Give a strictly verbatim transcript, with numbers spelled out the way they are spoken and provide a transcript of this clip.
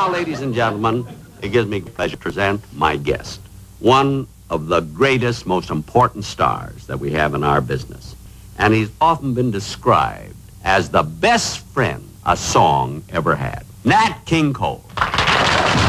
now, ladies and gentlemen, it gives me pleasure to present my guest, one of the greatest, most important stars that we have in our business. And he's often been described as the best friend a song ever had. Nat King Cole.